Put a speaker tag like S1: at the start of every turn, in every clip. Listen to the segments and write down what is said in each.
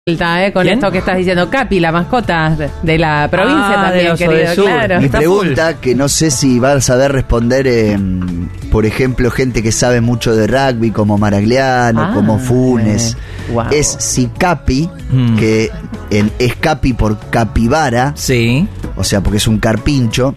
S1: Con
S2: ¿Quién?
S1: esto que estás diciendo, Capi, la mascota de la provincia también,
S2: de
S1: querido,
S2: Sur.
S1: claro.
S3: Mi
S2: Está
S3: pregunta, que no sé si vas a saber responder, por ejemplo, gente que sabe mucho de rugby, como Maragliano, como Funes,
S1: wow.
S3: es si Capi, que es Capi por capibara,
S2: Sí.
S3: o sea, porque es un carpincho,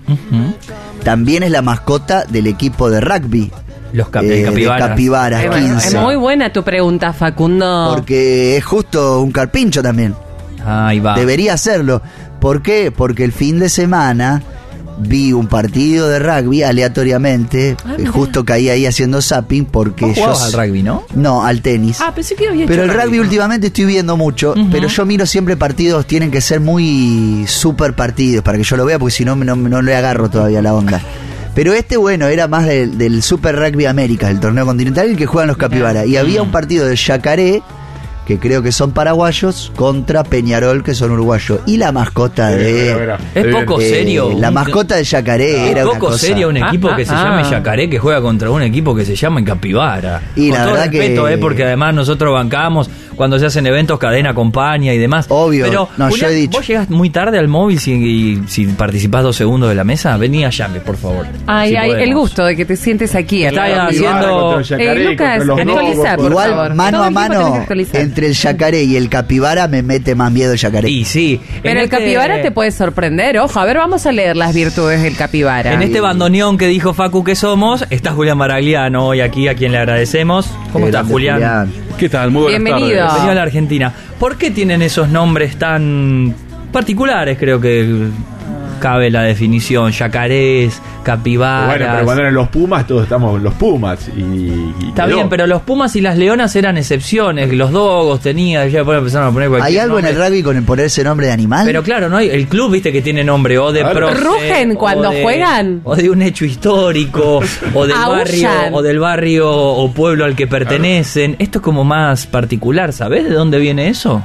S3: también es la mascota del equipo de rugby.
S2: Los
S3: De
S2: capibaras.
S3: capibaras,
S1: Es
S3: 15.
S1: muy buena tu pregunta, Facundo.
S3: Porque es justo un carpincho también.
S2: Ahí va.
S3: Debería hacerlo. ¿Por qué? Porque el fin de semana vi un partido de rugby aleatoriamente.
S1: Mirá.
S3: Justo caí ahí haciendo zapping porque
S2: Vos jugabas al rugby, ¿no?
S3: No, al tenis.
S1: Pensé que había
S3: Pero
S1: hecho
S3: el rugby últimamente estoy viendo mucho, pero yo miro siempre partidos, tienen que ser muy super partidos para que yo lo vea, porque si no, no le agarro todavía la onda. Pero bueno, era más del Super Rugby América, el torneo continental, el que juegan los capibaras. Y había un partido de Yacaré, que creo que son paraguayos, contra Peñarol, que son uruguayos. Y la mascota de...
S2: Es poco serio.
S3: La mascota de Yacaré era
S2: Es
S3: una
S2: poco
S3: cosa...
S2: serio un equipo que se llame Yacaré, que juega contra un equipo que se llama Capibara.
S3: Y
S2: con
S3: la
S2: todo
S3: verdad
S2: respeto,
S3: que-
S2: porque además nosotros bancamos cuando se hacen eventos, cadena acompaña y demás.
S3: Obvio.
S2: Pero,
S3: No,
S2: Julián,
S3: yo he dicho.
S2: vos llegás muy tarde al móvil y si participás 2 segundos de la mesa, vení a llame, por favor.
S1: Ay,
S2: Si
S1: ay, el
S2: podemos.
S1: gusto de que te sientes aquí.
S2: Está
S1: al lado mío.
S2: haciendo-
S1: Lucas, actualizar, por
S3: Igual,
S1: favor.
S3: mano
S1: Todo
S3: a
S1: el tiempo tenés que
S3: mano,
S1: actualizar.
S3: entre el Yacaré y el capibara me mete más miedo el Yacaré.
S2: Y sí.
S1: Pero
S2: en
S1: el capibara te puede sorprender. Ojo, a ver, vamos a leer las virtudes del capibara.
S2: En este bandoneón que dijo Facu que somos, está Julián Maragliano hoy aquí, a quien le agradecemos. ¿Cómo estás,
S3: Grande,
S2: Julián?
S4: ¿Qué tal? Muy buenas
S1: Bienvenido.
S4: tardes.
S2: Bienvenido a la Argentina. ¿Por qué tienen esos nombres tan particulares? Creo que cabe la definición. Yacarés, capibaras.
S4: Bueno, pero cuando eran los Pumas, todos estamos los Pumas. Y
S2: Está
S4: quedó.
S2: bien, pero los Pumas y las Leonas eran excepciones. Los Dogos tenían, ya después empezaron a poner cualquier
S3: ¿Hay algo en
S2: nombre.
S3: el rugby con el ponerse nombre de animal?
S2: Pero claro, no hay, el club, viste, que tiene nombre o de
S4: Claro.
S2: prócer,
S1: ¿Rugen
S2: o
S1: cuando juegan?
S2: o de un hecho histórico, o del
S1: Aullan.
S2: barrio o pueblo al que pertenecen. Esto es como más particular, ¿sabés de dónde viene eso?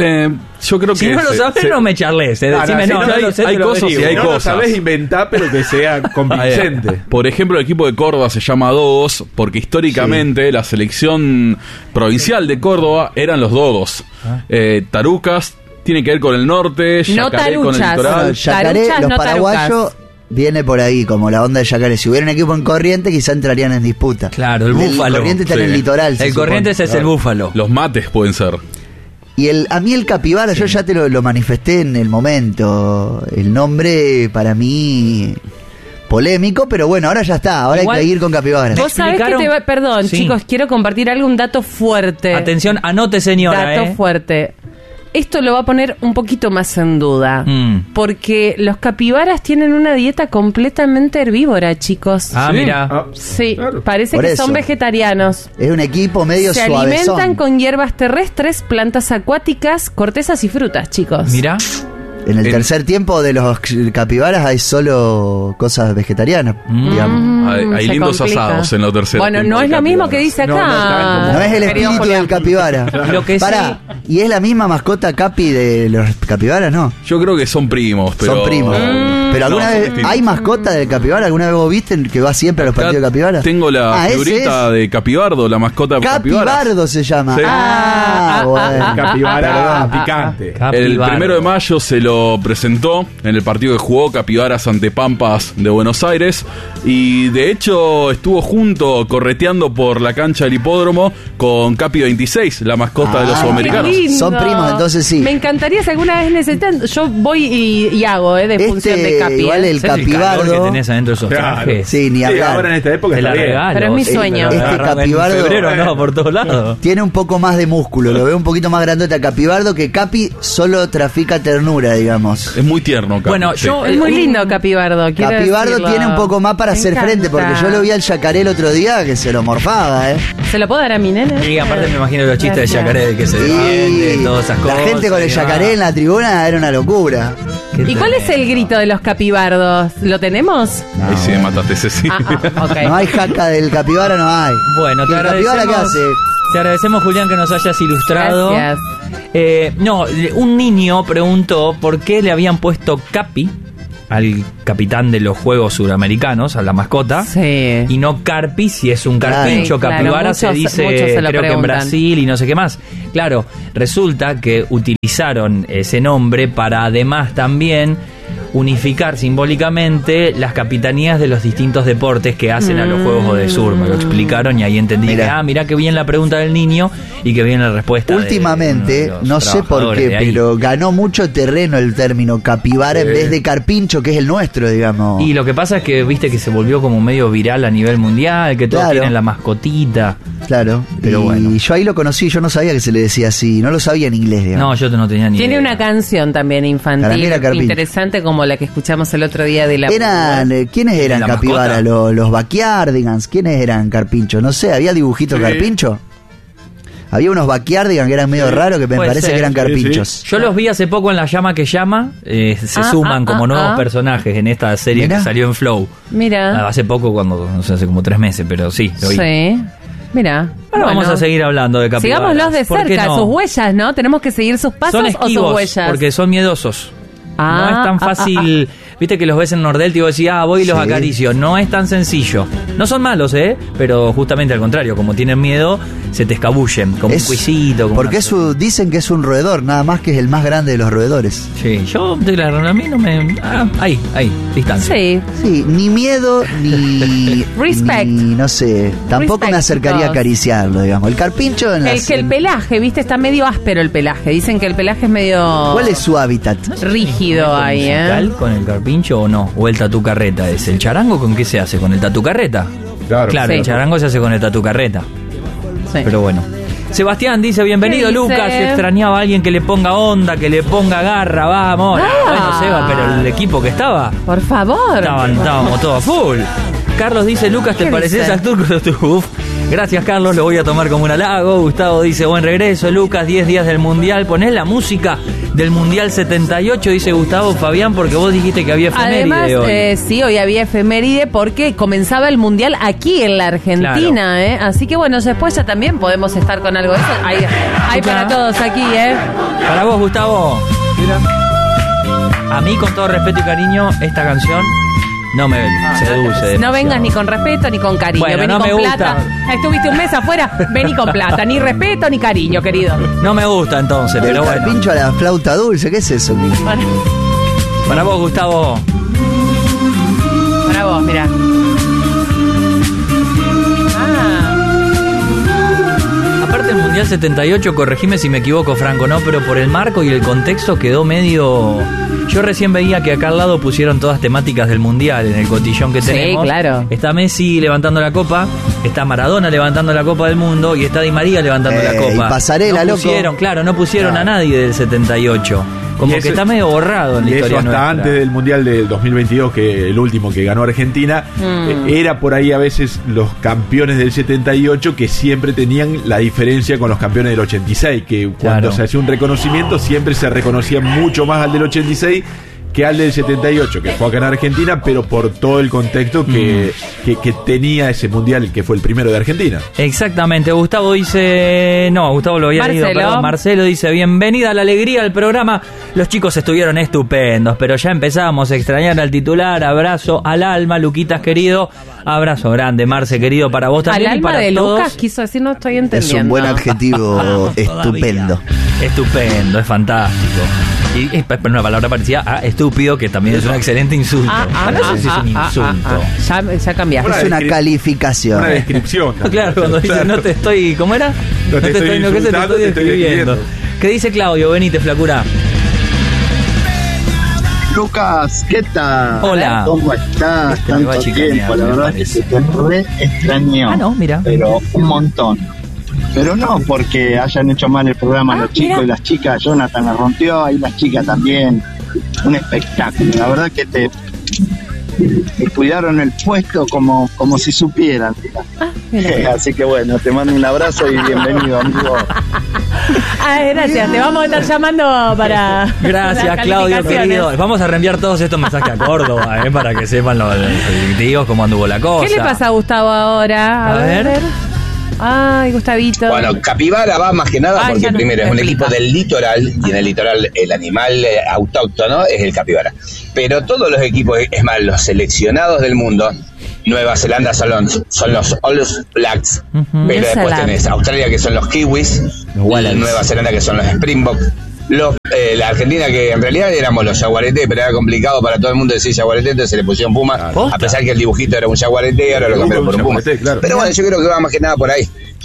S4: Yo creo que...
S2: Si no lo sabés, no me charles. Decime,
S4: sí,
S2: no
S4: hay,
S2: lo sé,
S4: hay
S2: te lo
S4: cosas y
S2: averiguo.
S4: hay
S5: No
S4: cosas.
S5: lo sabés inventar, pero que sea convincente.
S4: Por ejemplo, el equipo de Córdoba se llama Dogos porque históricamente la selección provincial de Córdoba eran los Dogos. Tarucas tiene que ver con el norte,
S1: No
S4: Yacaré con el
S1: taruchas.
S4: litoral.
S3: El Yacaré,
S1: Taruchas,
S3: los
S1: no
S3: paraguayos,
S1: tarucas.
S3: viene por ahí, como la onda de Yacaré. Si hubiera un equipo en Corriente, quizá entrarían en disputa.
S2: Claro, el búfalo.
S3: Corriente está en el
S4: Sí.
S3: litoral. se
S2: El Corrientes
S3: supone.
S2: es el búfalo.
S4: Los mates pueden ser.
S3: Y a mí el capibara, yo ya te lo manifesté en el momento. El nombre, para mí, polémico, pero bueno, ahora ya está. Ahora
S2: Igual-
S3: hay que ir con capibara.
S1: Vos sabés que
S2: explicaron-
S1: Perdón,
S2: Sí.
S1: chicos, quiero compartir algo, un dato fuerte.
S2: Atención, anote, señora.
S1: Dato fuerte. Esto lo va a poner un poquito más en duda. Porque los capibaras tienen una dieta completamente herbívora, chicos.
S2: Ah,
S4: Sí.
S2: mira.
S5: Ah,
S1: Sí,
S5: claro.
S1: parece
S3: Por
S1: que
S3: eso.
S1: son vegetarianos.
S3: Es un equipo medio
S1: Se
S3: suavezón.
S1: alimentan con hierbas terrestres, plantas acuáticas, cortezas y frutas, chicos.
S2: Mira.
S3: En el tercer tiempo de los capibaras hay solo cosas vegetarianas, digamos.
S4: Hay
S1: se
S4: lindos
S1: complica.
S4: asados en lo tercero.
S1: Bueno, no es lo mismo que dice acá.
S5: No, no tanto.
S3: No es el
S1: querido
S3: espíritu
S1: Julián.
S3: del capibara.
S2: Lo que
S3: Pará, ¿y es la misma mascota capi de los capibaras? No,
S4: Yo creo que son primos, pero...
S3: son primos. Pero alguna
S4: No, son
S3: vez,
S4: distintos.
S3: ¿hay mascota del capibara? ¿Alguna vez vos viste que va siempre a los
S4: Acá
S3: partidos de capibara?
S4: Tengo la
S3: ese
S4: figurita
S3: es.
S4: de Capibardo, la mascota de Capibaras.
S3: Capibardo se llama.
S4: Sí.
S3: Bueno.
S5: Capibara picante.
S4: El 1 de mayo se lo presentó en el partido que jugó Capibaras ante Pampas de Buenos Aires y de hecho estuvo junto correteando por la cancha del hipódromo con Capi 26, la mascota de los
S3: Ah,
S4: sudamericanos.
S1: Qué lindo.
S3: Son primos, entonces sí.
S1: Me encantaría si alguna vez necesitan. Yo voy y hago de función de capi.
S3: igual el
S2: ¿Sabes el calor
S3: capibardo.
S2: que tenés adentro de esos
S5: Claro.
S2: trajes?
S3: Sí, ni
S5: Sí,
S3: hablar.
S5: ahora en esta época
S2: Te la
S5: está bien.
S2: regalo.
S1: Pero es mi
S2: Sí,
S1: sueño.
S2: me lo
S3: Este
S2: agarro
S3: capibardo-
S2: En febrero no, por todos lados.
S3: Tiene un poco más de músculo, lo veo un poquito más grandote a Capibardo, que Capi solo trafica ternura, digamos.
S4: Es muy tierno, Capi.
S2: Bueno,
S4: Sí.
S2: yo...
S1: Es muy lindo Capibardo. quiero
S3: Capibardo
S1: decirlo.
S3: tiene un poco más para
S1: Me
S3: hacer
S1: encanta.
S3: frente, porque yo lo vi al Yacaré el otro día que se lo morfaba,
S1: ¿Se lo puedo dar a mi nene?
S2: Y aparte me imagino los chistes de
S1: Gracias.
S2: Yacaré de que se defiende,
S3: Y
S2: todas esas
S3: la
S2: cosas.
S3: gente con el
S2: y
S3: Yacaré
S2: demás.
S3: en la tribuna era una locura.
S1: ¿Y cuál es el grito de los capibardos? ¿Lo tenemos?
S4: Ahí sí me mataste, Ceci.
S1: Ok.
S3: No hay jaca del Capibara, no hay.
S2: Bueno,
S3: ¿Y
S2: te
S3: el Capibara qué
S2: agradecemos.
S3: hace?
S2: Te agradecemos, Julián, que nos hayas ilustrado.
S1: Gracias.
S2: No, un niño preguntó por qué le habían puesto Capi al capitán de los Juegos Suramericanos, a la mascota.
S1: Sí.
S2: Y no Carpi, si es un carpincho.
S1: Claro,
S2: capibara
S1: muchos
S2: se dice,
S1: se lo
S2: creo que en
S1: preguntan.
S2: Brasil y no sé qué más. Claro, resulta que utilizaron ese nombre para además también unificar simbólicamente las capitanías de los distintos deportes que hacen a los Juegos de Sur. Me lo explicaron y ahí entendí que, mirá que bien la pregunta del niño y que bien la respuesta.
S3: Últimamente, no sé por qué, pero ganó mucho terreno el término capibara en vez de carpincho, que es el nuestro, digamos.
S2: Y lo que pasa es que viste que se volvió como medio viral a nivel mundial, que todos tienen la mascotita.
S3: Claro,
S2: pero bueno.
S3: Y yo ahí lo conocí, yo no sabía que se le decía así, no lo sabía en inglés, digamos.
S2: No, yo no tenía ni idea.
S1: Tiene una canción también infantil interesante como la que escuchamos el otro día de la...
S3: ¿Quiénes eran capibara? Los backyardigans, ¿quiénes eran carpinchos? No sé, ¿había dibujitos carpincho? Había unos backyardigans que eran medio raros que me parece que eran carpinchos.
S2: Yo los vi hace poco en La Llama que Llama, se suman como nuevos personajes en esta serie que salió en Flow.
S1: Mira.
S2: Hace poco, cuando no sé, hace como 3 meses, pero sí, lo vi.
S1: Sí. Mira.
S2: Ahora vamos a seguir hablando de capibaras.
S1: Sigámoslos de cerca, sus huellas, ¿no? Tenemos que seguir sus pasos
S2: son esquivos,
S1: o sus huellas.
S2: porque son miedosos. No es tan fácil. Viste que los ves en Nordelta y vos decís, voy y los acaricio. No es tan sencillo. No son malos, pero justamente al contrario, como tienen miedo, se te escabullen, como un cuisito.
S3: Porque dicen que es un roedor, nada más que es el más grande de los roedores.
S2: Sí, yo a mí no me... ahí, distancia.
S3: Sí, ni miedo, ni...
S1: Respect.
S3: Ni, no sé, tampoco me acercaría a acariciarlo, digamos. El carpincho...
S1: El pelaje, viste, está medio áspero el pelaje. Dicen que el pelaje es medio...
S3: ¿Cuál es su hábitat?
S1: Rígido ahí,
S2: con el carpincho o no? ¿O el tatucarreta es? ¿El charango con qué se hace? ¿Con el tatucarreta? Claro, el charango se hace con el tatucarreta. Sí. Pero bueno. Sebastián dice, bienvenido Lucas, yo extrañaba a alguien que le ponga onda, que le ponga garra, vamos. Bueno, Seba, pero el equipo que estaba...
S1: Por favor.
S2: Estábamos todos a full. Carlos dice, Lucas, ¿te pareces al turco de tu... Gracias, Carlos, lo voy a tomar como un halago. Gustavo dice, buen regreso, Lucas, 10 días del Mundial. Ponés la música del Mundial 78, dice Gustavo Fabián, porque vos dijiste que había efeméride.
S1: Además, hoy. Sí, hoy había efeméride porque comenzaba el Mundial aquí en la Argentina, Así que bueno, después ya también podemos estar con algo de eso. Hay para todos aquí,
S2: Para vos, Gustavo. Mira. A mí, con todo respeto y cariño, esta canción... No me seduce.
S1: No vengas ni con respeto ni con cariño.
S2: Bueno,
S1: vení
S2: no
S1: con
S2: me
S1: plata.
S2: gusta.
S1: Estuviste un mes afuera, vení con plata. Ni respeto ni cariño, querido.
S2: No me gusta entonces, pero bueno.
S3: El carpincho a la flauta dulce, ¿qué es eso?
S2: Para vos, Gustavo.
S1: Para vos, mirá.
S2: Aparte el Mundial 78, corregime si me equivoco, Franco, ¿no? Pero por el marco y el contexto quedó medio... Yo recién veía que acá al lado pusieron todas temáticas del Mundial en el cotillón que tenemos.
S1: Sí, claro.
S2: Está Messi levantando la copa, está Maradona levantando la Copa del Mundo y está Di María levantando la copa.
S3: Y pasarela,
S2: no pusieron,
S3: loco.
S2: No pusieron a nadie del 78. Como que está medio borrado en la historia
S5: hasta
S2: nuestra.
S5: Antes del Mundial del 2022, que el último que ganó Argentina, era por ahí a veces los campeones del 78 que siempre tenían la diferencia con los campeones del 86, que cuando se hacía un reconocimiento siempre se reconocía mucho más al del 86 que al del 78, que fue acá en Argentina, pero por todo el contexto que tenía ese Mundial, que fue el primero de Argentina.
S2: Exactamente. Gustavo dice... No, Gustavo lo había leído, perdón. Marcelo dice, bienvenida a la alegría al programa. Los chicos estuvieron estupendos, pero ya empezamos a extrañar al titular. Abrazo al alma, Luquitas querido. Abrazo grande, Marce querido, para vos también.
S1: Al alma
S2: y para
S1: de
S2: todos.
S1: Lucas quiso decir, no estoy entendiendo.
S3: Es un buen adjetivo, estupendo.
S2: Estupendo, es fantástico. Y es una palabra parecida a estúpido, que también es un excelente insulto. No sé si es un insulto.
S1: Ya cambiaste.
S3: Es una calificación.
S5: Una descripción.
S2: Claro, cuando dice no te estoy... ¿Cómo era?
S5: No te estoy insultando,
S2: te estoy describiendo. ¿Qué dice Claudio? Venite, flacura.
S6: Lucas, ¿qué tal?
S2: Hola.
S6: ¿Cómo estás? Tanto tiempo, la verdad que se te re extrañó.
S2: No, mira.
S6: Pero un montón. Pero no porque hayan hecho mal el programa los chicos y las chicas. Jonathan la rompió, ahí las chicas también. Un espectáculo. La verdad que te cuidaron el puesto como si supieran. Así que bueno, te mando un abrazo y bienvenido, amigo.
S1: Gracias, te vamos a estar llamando para...
S2: Gracias, Claudio, querido. Vamos a reenviar todos estos mensajes a Córdoba, para que sepan los directivos cómo anduvo la cosa.
S1: ¿Qué le pasa a Gustavo ahora?
S2: A ver.
S1: Ay, Gustavito.
S7: Bueno, Capibara va más que nada
S1: Ay,
S7: porque
S1: ya no
S7: primero es un
S1: explica.
S7: equipo del litoral y en el litoral el animal autóctono es el capibara. Pero todos los equipos, es más, los seleccionados del mundo, Nueva Zelanda son los All Blacks, pero después
S1: Zelanda.
S7: tenés Australia que son los Kiwis, Nueva Zelanda que son los Springboks, la Argentina que en realidad éramos los jaguaretés, pero era complicado para todo el mundo decir jaguareté, entonces se le pusieron Puma, a pesar que el dibujito era un jaguareté, ahora lo cambiaron por un Puma.
S5: Claro.
S7: Pero bueno, yo creo que va más que nada por ahí.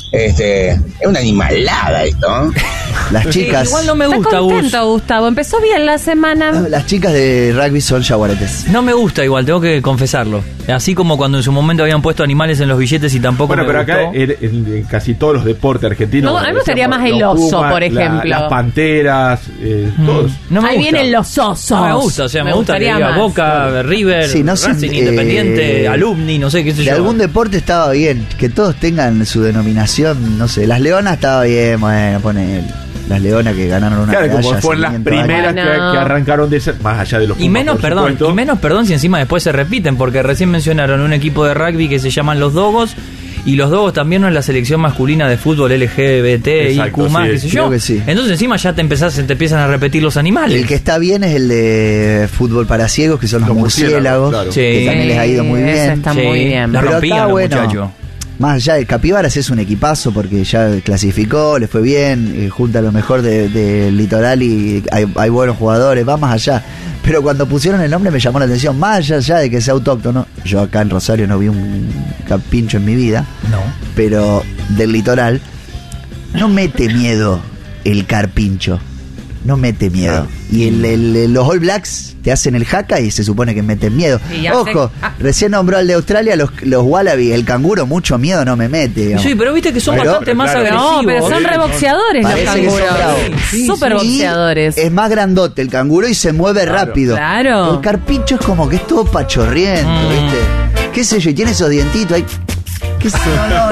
S7: Es una animalada esto, ¿no?
S3: Las chicas.
S2: Igual no me
S1: Está
S2: gusta,
S1: contento, Gustavo. Empezó bien la semana.
S3: Las chicas de rugby son jaguaretes.
S2: No me gusta igual, tengo que confesarlo. Así como cuando en su momento habían puesto animales en los billetes y tampoco
S5: Bueno,
S2: me
S5: pero
S2: gustó.
S5: acá en casi todos los deportes argentinos.
S1: No, a mí me gustaría más el
S5: los
S1: oso, por ejemplo.
S5: Las panteras, todos.
S2: No me
S1: Ahí
S2: gusta.
S1: vienen los osos.
S2: No me gusta, o sea, me gusta que
S1: gustaría
S2: diga
S1: más.
S2: Boca, River,
S3: Sí, no sé,
S2: Racing, Independiente, Alumni, no sé qué sé
S3: De
S2: yo.
S3: algún deporte estaba bien, que todos tengan su denominación, no sé, las leonas estaba bien, bueno, pone las leonas que ganaron una
S5: Claro,
S3: medalla
S5: como
S3: hace
S5: fueron las
S3: 500 años.
S5: primeras
S1: Bueno.
S5: que arrancaron de ser, más allá de los
S2: Y
S5: Pumas,
S2: menos,
S5: por
S2: perdón,
S5: supuesto.
S2: y menos perdón si encima después se repiten, porque recién mencionaron un equipo de rugby que se llaman los Dogos, y los Dogos también no es la selección masculina de fútbol LGBT,
S5: Exacto,
S2: IQ+,
S5: sí,
S2: qué sé
S3: creo
S2: yo.
S3: que sí.
S2: Entonces encima ya te empiezan a repetir los animales.
S3: El que está bien es el de fútbol para ciegos, que son los
S5: Los murciélagos,
S3: murciélagos,
S5: claro.
S3: que
S2: Sí.
S3: también les ha ido muy
S1: Ese
S3: bien.
S1: está
S2: Sí,
S1: muy bien.
S2: la
S3: Pero
S2: rompían
S3: acá,
S2: los
S3: bueno,
S2: muchachos.
S3: Más allá de Capibaras es un equipazo porque ya clasificó, le fue bien, junta lo mejor del litoral y hay buenos jugadores, va más allá. Pero cuando pusieron el nombre me llamó la atención, más allá de que sea autóctono. Yo acá en Rosario no vi un carpincho en mi vida,
S2: No.
S3: pero del litoral no mete miedo el carpincho. No mete miedo. Y los All Blacks te hacen el jaca y se supone que meten miedo.
S1: Sí, hace-
S3: Ojo, recién nombró al de Australia, los Wallaby, el canguro mucho miedo no me mete. digamos.
S2: Sí, pero viste que son
S3: Pero-
S2: bastante más
S5: claro.
S2: agresivos.
S1: No, pero son reboxeadores los
S3: Parece que son
S1: canguros.
S3: bravos.
S1: Súper
S3: Y
S1: boxeadores.
S3: es más grandote el canguro y se mueve rápido.
S1: Claro.
S3: El carpincho es como que es todo pachorriento, ¿viste? ¿Qué sé yo? Y tiene esos dientitos ahí. ¿Qué sé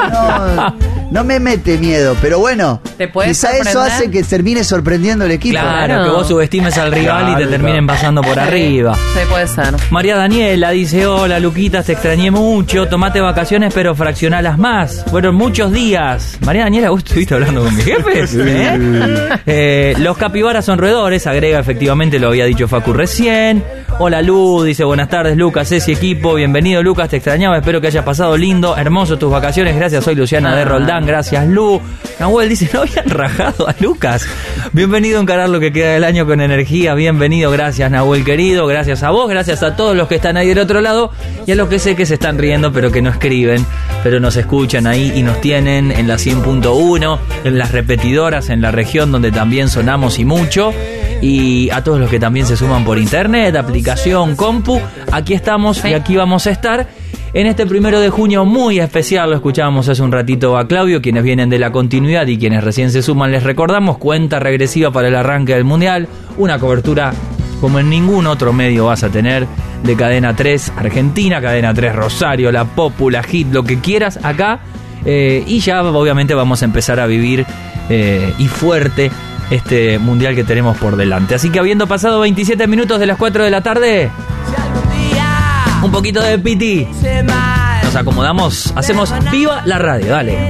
S3: yo? No me mete miedo, pero bueno,
S1: ¿Te puede
S3: quizá eso
S1: sorprender?
S3: hace que termine sorprendiendo el equipo.
S2: Claro, que vos subestimes al rival y te
S5: Claro,
S2: terminen pasando por arriba.
S1: Sí, puede ser.
S2: María Daniela dice, hola Luquitas, te extrañé mucho, tomate vacaciones pero fraccionalas más. Fueron muchos días. María Daniela, ¿vos estuviste hablando con mis jefes? Los capibaras son roedores, agrega efectivamente, lo había dicho Facu recién. Hola Lu, dice buenas tardes Lucas, ese equipo, bienvenido Lucas, te extrañaba, espero que hayas pasado lindo, hermoso tus vacaciones, gracias, soy Luciana de Roldán, gracias Lu. Nahuel dice, no habían rajado a Lucas. Bienvenido a encarar lo que queda del año con energía, bienvenido, gracias Nahuel querido, gracias a vos, gracias a todos los que están ahí del otro lado y a los que sé que se están riendo pero que no escriben, pero nos escuchan ahí y nos tienen en la 100.1, en las repetidoras, en la región donde también sonamos y mucho. Y a todos los que también se suman por internet, aplicación, compu, aquí estamos y aquí vamos a estar. En este 1 de junio muy especial, lo escuchábamos hace un ratito a Claudio, quienes vienen de la continuidad y quienes recién se suman, les recordamos, cuenta regresiva para el arranque del Mundial, una cobertura como en ningún otro medio vas a tener, de Cadena 3 Argentina, Cadena 3 Rosario, La Popula, Hit, lo que quieras acá, y ya obviamente vamos a empezar a vivir y fuerte este mundial que tenemos por delante. Así que habiendo pasado 27 minutos de las 4 de la tarde, un poquito de piti, nos acomodamos, hacemos viva la radio, dale.